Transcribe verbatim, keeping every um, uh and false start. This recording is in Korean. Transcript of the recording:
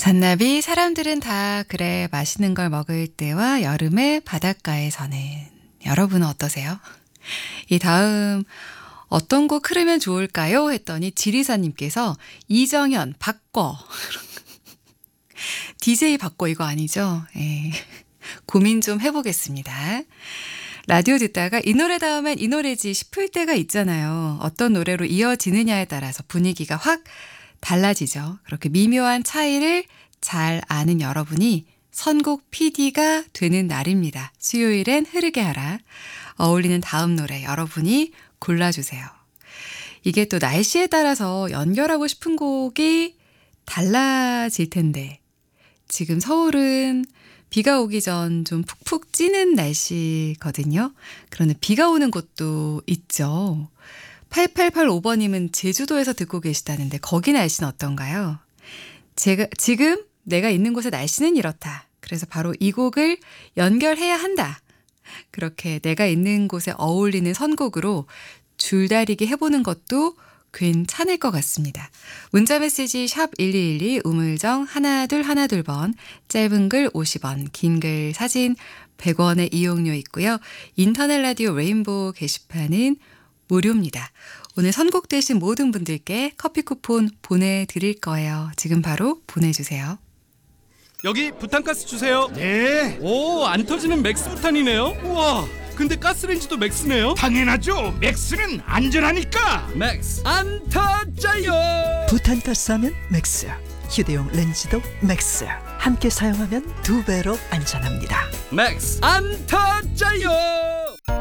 잔나비 사람들은 다 그래 맛있는 걸 먹을 때와 여름에 바닷가에서는 여러분은 어떠세요? 이 다음 어떤 곡 흐르면 좋을까요? 했더니 지리사님께서 이정현 바꿔 디제이 바꿔 이거 아니죠? 예. 고민 좀 해보겠습니다. 라디오 듣다가 이 노래 다음엔 이 노래지 싶을 때가 있잖아요. 어떤 노래로 이어지느냐에 따라서 분위기가 확 달라지죠. 그렇게 미묘한 차이를 잘 아는 여러분이 선곡 피디가 되는 날입니다. 수요일엔 흐르게 하라. 어울리는 다음 노래 여러분이 골라주세요. 이게 또 날씨에 따라서 연결하고 싶은 곡이 달라질 텐데 지금 서울은 비가 오기 전 좀 푹푹 찌는 날씨거든요. 그런데 비가 오는 곳도 있죠. 팔팔팔오 번님은 제주도에서 듣고 계시다는데 거기 날씨는 어떤가요? 제가 지금 내가 있는 곳의 날씨는 이렇다. 그래서 바로 이 곡을 연결해야 한다. 그렇게 내가 있는 곳에 어울리는 선곡으로 줄다리기 해보는 것도 괜찮을 것 같습니다. 문자메시지 샵 일이일이 우물정 하나둘 하나둘 번 짧은 글 오십 원 긴 글 사진 백 원의 이용료 있고요. 인터넷 라디오 레인보우 게시판은 무료입니다. 오늘 선곡되신 모든 분들께 커피 쿠폰 보내드릴 거예요. 지금 바로 보내주세요. 여기 부탄가스 주세요. 네, 오, 안 터지는 맥스 부탄이네요. 우와, 근데 가스레인지도 맥스네요. 당연하죠. 맥스는 안전하니까. 맥스 안 터져요. 부탄가스하면 맥스, 휴대용 렌즈도 맥스. 함께 사용하면 두 배로 안전합니다. 맥스 안 터져요.